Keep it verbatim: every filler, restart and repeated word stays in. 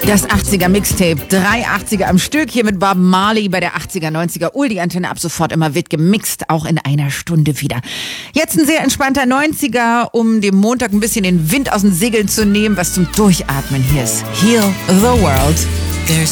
Das achtziger Mixtape, drei achtziger am Stück, hier mit Bob Marley bei der achtziger, neunziger Ul, die Antenne ab sofort immer wird gemixt, auch in einer Stunde wieder. Jetzt ein sehr entspannter neunziger, um dem Montag ein bisschen den Wind aus den Segeln zu nehmen, was zum Durchatmen hier ist. Heal the World.